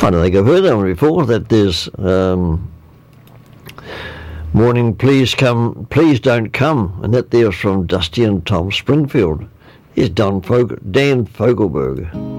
I don't think I've heard that one before. That there's morning, please don't come, and that there's from Dusty and Tom Springfield. Here's Dan Fogelberg.